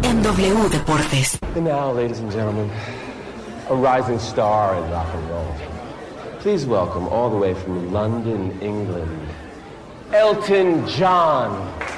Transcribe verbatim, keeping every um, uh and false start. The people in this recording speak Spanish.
en W Deportes. And now, ladies and gentlemen, a rising star in rock and roll. Please welcome all the way from London, England, Elton John.